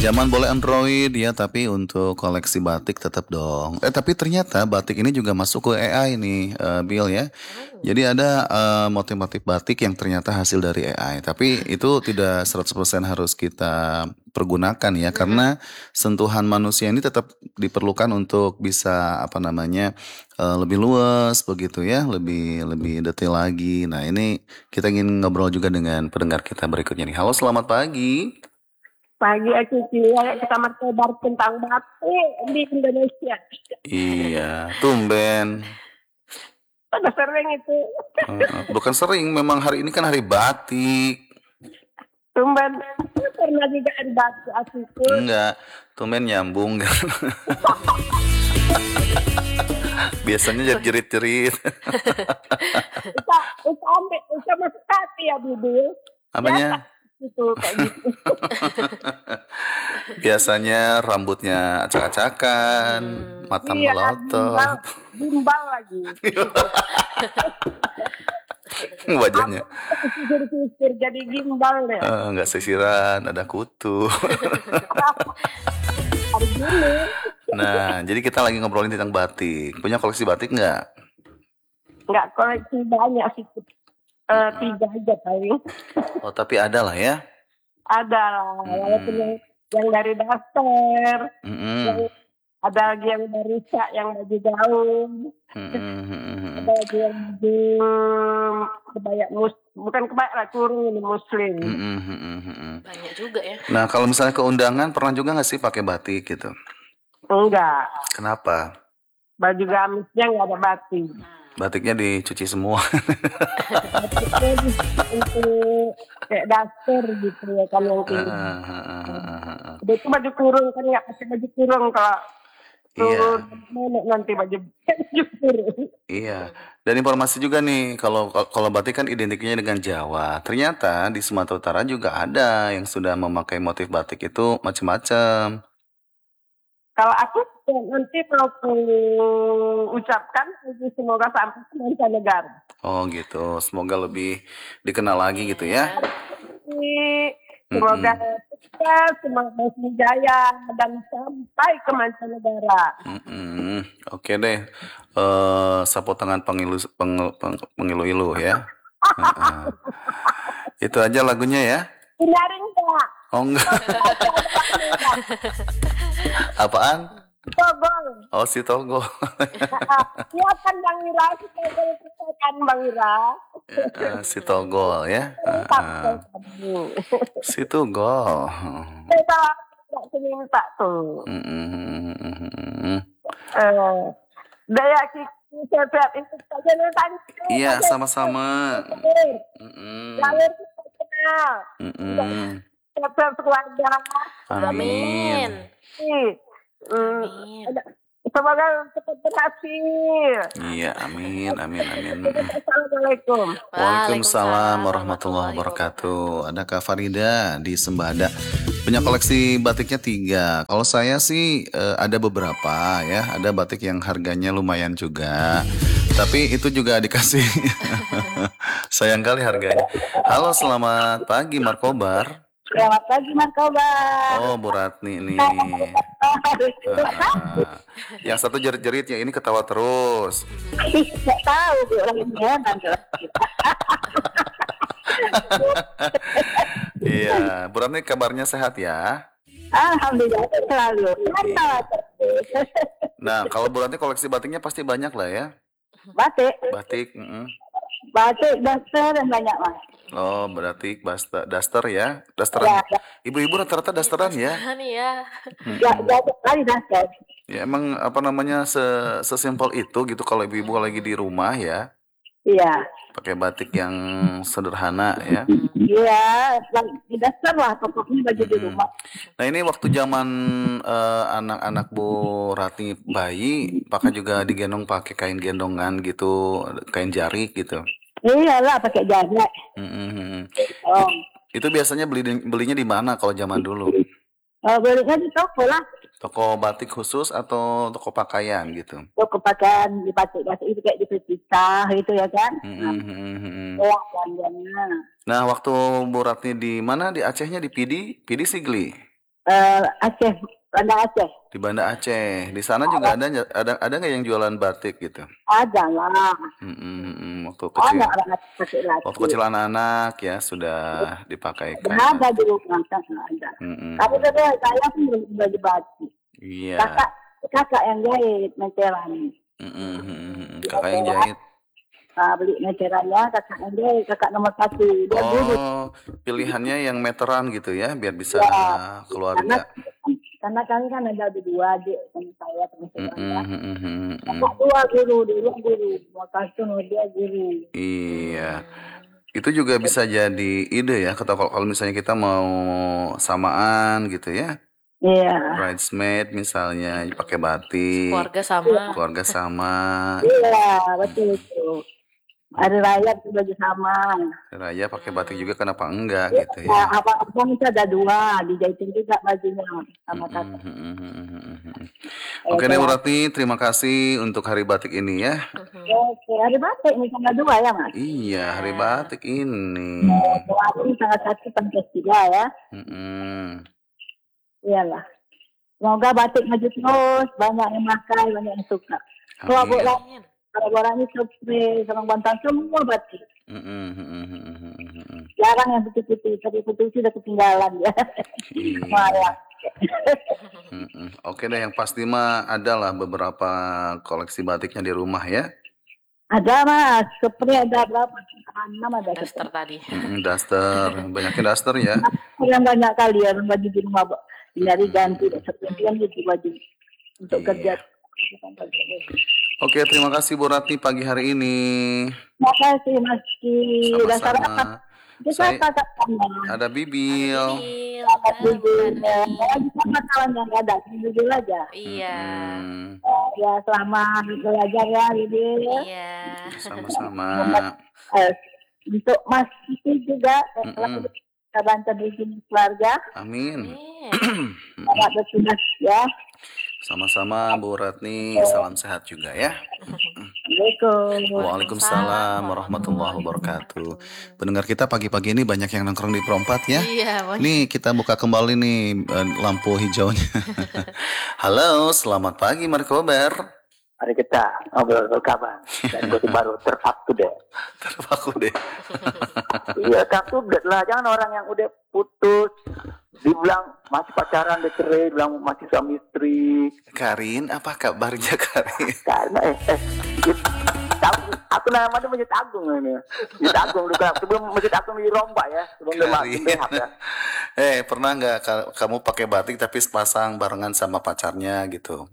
Zaman boleh Android ya, tapi untuk koleksi batik tetap dong. Tapi ternyata batik ini juga masuk ke AI nih, Bill ya. Oh, Jadi ada motif-motif batik yang ternyata hasil dari AI. Tapi itu tidak 100% harus kita pergunakan ya, mhm, karena sentuhan manusia ini tetap diperlukan untuk bisa apa namanya lebih luas begitu ya, lebih lebih detail lagi. Nah ini kita ingin ngobrol juga dengan pendengar kita berikutnya nih. Halo, selamat pagi. Pagi aku kira kita kabar tentang batik di Indonesia. Iya, tumben. Udah sering itu. Bukan sering, memang hari ini kan hari batik. Tumben. Pernah juga ada batik aku ikut. Enggak, tumben nyambung. Biasanya jerit-jerit. Kita ambil, kita masuk hati ya Bibi. Apanya? Gitu, kayak gitu. Biasanya rambutnya acak-acakan, mata Iya, melotot, bimbang lagi. wajahnya Pikir jadi gimbal deh. nggak sisiran, ada kutu. Hari ini Nah, jadi kita lagi ngobrolin tentang batik. Punya koleksi batik nggak? nggak koleksi banyak sih. 3 aja paling. Oh, tapi ada lah ya. Ada lah, walaupun yang dari daster, Mm-mm. ada lagi yang dari yang baju gaun, Mm-mm. ada lagi yang baju kebaya bukan kebaya lah, kurung ini muslim. Mm-mm. banyak juga ya. Nah, kalau misalnya ke undangan, pernah juga nggak sih pakai batik gitu? Enggak, Kenapa? baju gamisnya nggak ada batik. Batiknya dicuci semua. Batiknya untuk kayak daster gitu ya kan yang tinggi. Udah itu baju kurung kan nggak pakai baju kurung kalau turun nenek nanti baju kurung. Iya. Dan informasi juga nih, kalau batik kan identiknya dengan Jawa. Ternyata di Sumatera Utara juga ada yang sudah memakai motif batik itu macam-macam. Kalau aku nanti mau ucapkan semoga sampai ke mancanegara. Oh gitu. Semoga lebih dikenal lagi gitu ya. Semoga sukses, semoga jaya dan sampai ke mancanegara. Oke deh. Sapu tangan pengilu-ilu ya. Itu aja lagunya ya. Nyaring enggak? Oh enggak. Apaan? Togol. Oh si Togo. Iya kan Bang Ira, si Togol itu kan Bang Ira. Si Togol ya. Si Togol. Kita nggak minta tuh. Daya kiki sehat itu saja nih tadi. Iya sama-sama. Jalur kita kenal. Sehat keluarga. Amin. Semoga cepat berhasil. Iya, amin. Assalamualaikum. Waalaikumsalam warahmatullahi wabarakatuh. Ada Kak Farida di Sembada. Punya koleksi batiknya 3. Kalau saya sih ada beberapa ya. Ada batik yang harganya lumayan juga. Tapi itu juga dikasih. Sayang kali harganya. Halo, selamat pagi Markobar. Selamat pagi Markobar. Oh, Bu Ratni nih. Yang satu jerit-jerit, yang ini ketawa terus. Nggak tahu Bu orangnya Iya, Bu Ratni kabarnya sehat ya? Alhamdulillah selalu. Nah, kalau Bu Ratni koleksi batiknya pasti banyak lah ya? Batik, daster dan banyak mas. Oh, berarti daster ya? Dasteran. Ibu-ibu rata-rata dasteran ya? Nih ya. Kali daster. Ya emang apa namanya sesimpel itu gitu kalau ibu-ibu lagi di rumah ya. Iya. Pakai batik yang sederhana ya. Iya, daster lah pokoknya baju di rumah. Nah ini waktu zaman anak-anak Bu Ratni bayi, pakai juga digendong pakai kain gendongan gitu, kain jarik gitu. Iyalah pakai jarik. Oh. Itu biasanya belinya di mana kalau zaman dulu? Belinya di toko lah. Toko batik khusus atau toko pakaian gitu? Toko pakaian di batik itu kayak dipisah gitu ya kan? Nah waktu Bu Ratni di mana, di Acehnya, di Pidi Sigli? Aceh, Banda Aceh. Di Banda Aceh. Di sana juga ada nggak yang jualan batik gitu? Ada lah. Waktu Ada kecil. orang Waktu laki-laki. kecil anak-anak ya sudah Ada dipakaikan. ada di rumah kan ada. Tapi Mm-mm. kedua saya pun belum baju batik. Iya. Kakak kakak yang jahit meteran. Kakak yang Meteran, jahit. beli meterannya kakak yang jahit, kakak nomor 1. Dia guru. Oh, pilihannya yang meteran gitu ya, biar bisa Ya, karena keluarga. karena kami kan ada berdua adik sama saya teman saya. Kakak Mm-mm. dua guru, dua guru. Mau kasih dia guru. Iya. Itu juga bisa jadi ide ya, kalau misalnya kita mau samaan gitu ya. Iya. Bridesmaid misalnya pakai batik, Keluarga sama. keluarga sama. Iya, betul itu. Hari raya itu baju sama. Raya pakai batik juga kenapa enggak gitu Nah, ya. apa itu ada dua, dijahitin juga bajunya sama kakak. Oke deh Bu Ratni, terima kasih untuk hari batik ini ya. Oke, hari batik ini tanggal 2 ya Mas? Iya, hari batik ini. Berarti tanggal 1 Pancasila ya. Iyalah. Semoga batik maju terus, banyak yang pakai, banyak yang suka. Amin. Kalau orangnya sopre, sama Banten semua batik. Jarang yang putih-putih, tapi putih sudah ketinggalan ya. Malah. Oke deh, yang pasti mah adalah beberapa koleksi batiknya di rumah ya. Ada Mas, sopre ada berapa? 6 ada. Daster tadi. Daster, banyakin daster ya. Yang banyak kali ya baju di rumah, dari ganti, seperti gitu baju untuk kerja. Oke, terima kasih Bu Ratni pagi hari ini. Terima kasih Mas Ki. Sama-sama. Ada Bibil. Sama kawan yang ada, Bibil aja. Iya. Ya selamat belajar ya Bibil. Iya. Sama-sama. Untuk Mas Kiki juga, kita bantu bikin keluarga. Amin. Selamat bertugas ya. Sama-sama Bu Ratni, salam sehat juga ya. Waalaikumsalam warahmatullahi wabarakatuh. Pendengar kita pagi-pagi ini banyak yang nongkrong di Perompat ya. Iya, Nih kita buka kembali nih lampu hijaunya. Halo, selamat pagi Markobar. Mari kita ngobrol kabar dan gue baru terpaku deh. Iya terpaku lah, jangan orang yang udah putus dibilang masih pacaran, udah cerai, bilang masih suami istri. Karin, apa kabarnya Karin? Karena aku namanya Masjid Agung ini. Masjid Agung dulu, sebelum Masjid Agung dirombak ya, sebelum dibahas ya. Pernah nggak kamu pakai batik tapi sepasang barengan sama pacarnya gitu?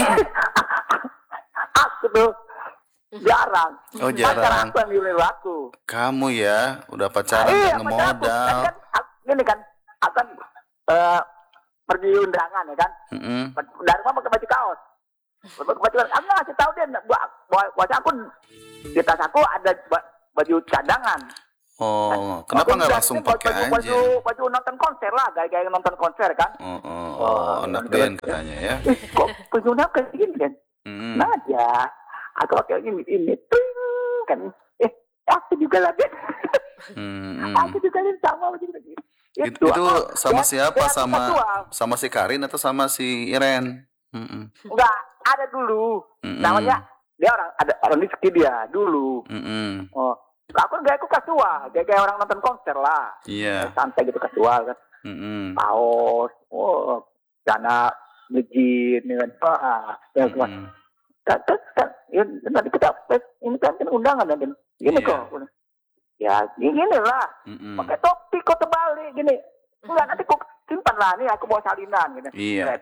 Aku tuh jarang. Oh jarang. Pacar aku yang milih aku. Kamu ya udah pacaran ngemodal. Ini kan akan pergi undangan ya kan. Dari rumah pakai baju kaos. Aku ngasih tahu dia buat aku di tas aku ada baju cadangan. Oh, kenapa nggak langsung pakai aja? Baju nonton konser lah, gaya-gaya nonton konser kan. Anak band katanya ya. Kok bajunya kayak gini kan? Nah aja, aku pakai ini, kan, aku juga lagi, aku juga sama juga. Itu sama siapa? Sama si Karin atau sama si Iren? Enggak, ada dulu. Namanya dia orang Rizky dia dulu. Aku kasual, gaya orang nonton konser lah. Iya. Santai gitu kasual kan. Kaos, dana ngejin kan. Nanti kita ini kan undangan kan gini kok ya gini lah pakai topi kok terbalik gini enggak nanti kok simpan lah nih aku bawa salinan gitu iya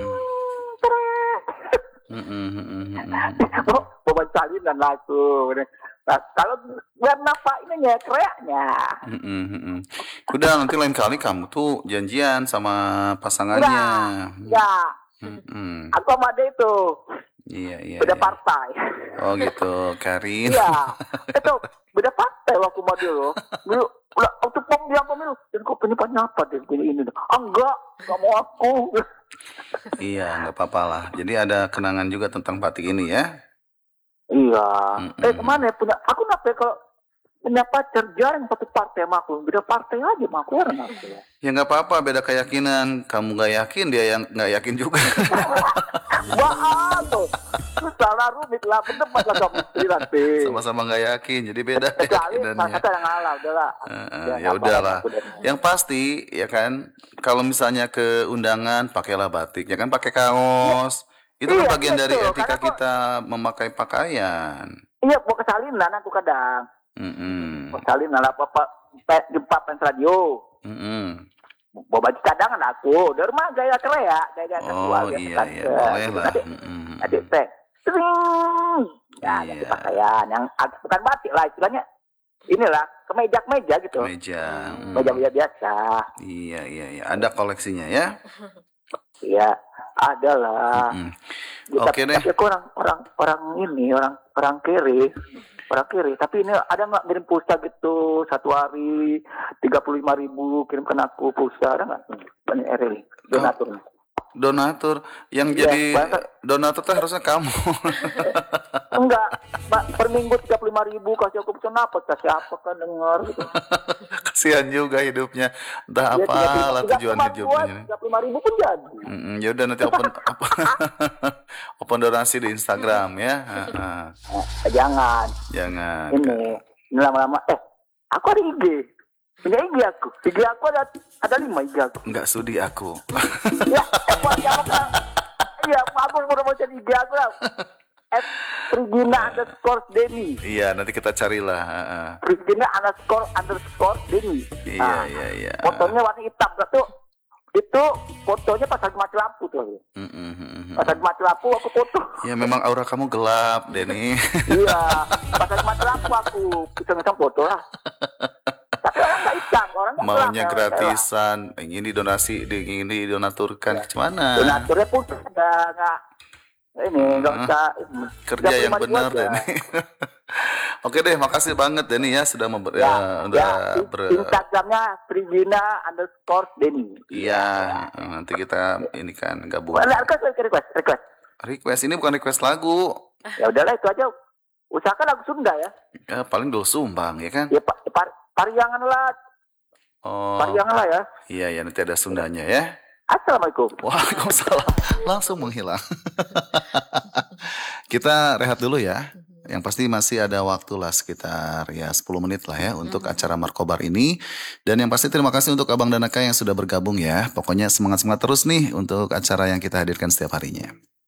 bawa salinan lah tuh. Nah, kalau biar nafas ininya kreaknya udah nanti lain kali kamu tuh janjian sama pasangannya enggak aku sama dia itu iya beda partai. Oh gitu, Karin. Iya, itu beda partai waktu sama dia loh. Udah waktu pemilu, jadi kok penyebabnya apa deh ini? Enggak mau aku. Iya, nggak apa-apa lah. Jadi ada kenangan juga tentang batik ini ya. Iya. Kemana ya punya? Aku kenapa kalau punya pacar jarang satu partai sama aku, beda partai aja sama aku orang aku. Ya nggak apa-apa, beda keyakinan. Kamu nggak yakin, dia yang nggak yakin juga. Wah, tuh. Terus salah rumit lah, pendapat lah kamu istri nanti. Sama-sama nggak yakin, jadi beda Kecuali keyakinannya. kata yang ngalah, udahlah. Ya udahlah. Yang pasti ya kan, kalau misalnya ke undangan pakailah batik, ya kan pakai kaos. Itu kan Iya, bagian dari betul. etika Karena kok- kita memakai pakaian. Iya, mau kesalinan aku kadang. Mm-mm. Kesalinan apa-apa, jumpa fans radio. Mm-mm. Bawa baju cadangan aku, dari rumah gaya Korea, gaya Oh iya iya, boleh lah. Mm-mm. Adik teh, sering, ya Iya. ganti pakaian yang bukan batik lah istilahnya, inilah kemeja gitu, Meja. meja biasa, Iya iya iya, ada koleksinya ya. ya ada lah. Mm-mm. Ya, Oke deh. tapi aku orang kiri, tapi ini ada nggak ngirim pulsa gitu satu hari 35.000 kirimkan aku pulsa, ada nggak? Banyak RI donatur. Donatur yang Iya, jadi banyak. donatur tuh harusnya kamu. Enggak, per minggu 35.000 kasih aku pulsa apa? Kasih apa kan dengar gitu. Kasihan juga hidupnya. Entah Ya, apalah tujuan hidupnya. 35.000 pun jadi. Ya udah nanti open donasi di Instagram ya. Jangan. Jangan. Ini lama-lama. Aku ada IG. Punya IG aku. IG aku ada 5 IG aku. Enggak sudi aku. Ya, iya, aku udah mau cari IG aku lah. @Prigina_Denny. Iya, nanti kita carilah. Prigina_Denny. Iya. Fotonya warna hitam tuh. Itu fotonya pas lagi mati lampu tuh. Pas lagi mati lampu aku foto. Ya memang aura kamu gelap, Denny. Iya, pas lagi mati lampu aku iseng-iseng foto lah. Tapi orang nggak hitam, orang nggak Maunya gelap, gratisan, ingin didonaturkan ke mana? donaturnya pun nggak nggak usah Kerja yang 35.000 benar, aja. Denny. Oke deh, makasih banget Denny ya sudah Instagramnya Prigina_Denny. Iya, nanti kita ini kan gabung. Request. Ini bukan request lagu. Ya udahlah itu aja. Usahakan lagu Sunda ya. Ya, paling dulu sumbang ya kan? Ya Pariangan lah. Oh. Pariangan lah ya. Iya, nanti ada Sundanya ya. Assalamualaikum. Waalaikumsalam. Langsung menghilang. Kita rehat dulu ya. Yang pasti masih ada waktu lah sekitar 10 menit lah ya untuk acara Markobar ini. Dan yang pasti terima kasih untuk Abang Danaka yang sudah bergabung ya. Pokoknya semangat-semangat terus nih untuk acara yang kita hadirkan setiap harinya.